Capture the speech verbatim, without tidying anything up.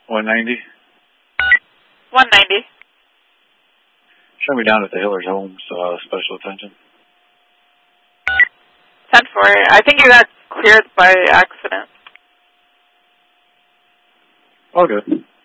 one ninety. one ninety. Show me down at the Hillers Homes, uh, special attention. ten four. I think you got cleared by accident. All good.